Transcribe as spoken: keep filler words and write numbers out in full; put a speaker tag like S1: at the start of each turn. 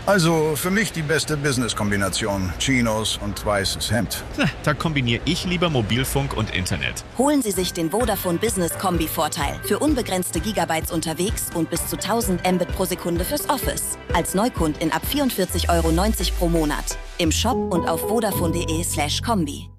S1: Also für mich die beste Business-Kombination. Chinos und weißes Hemd.
S2: Na, da kombiniere ich lieber Mobilfunk und Internet.
S3: Holen Sie sich den Vodafone Business Kombi-Vorteil. Für unbegrenzte Gigabytes unterwegs und bis zu tausend Mbit pro Sekunde fürs Office. Als Neukundin ab vierundvierzig Euro neunzig pro Monat. Im Shop und auf vodafone punkt de slash kombi.